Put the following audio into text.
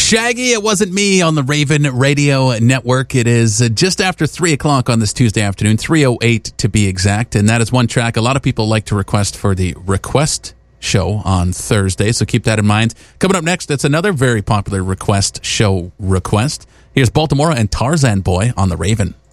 Shaggy, It Wasn't Me on the Raven Radio Network. It is just after 3 o'clock on this Tuesday afternoon, 3:08 to be exact. And that is one track a lot of people like to request for the request show on Thursday. So keep that in mind. Coming up next, it's another very popular request show request. Here's Baltimore and Tarzan Boy on the Raven.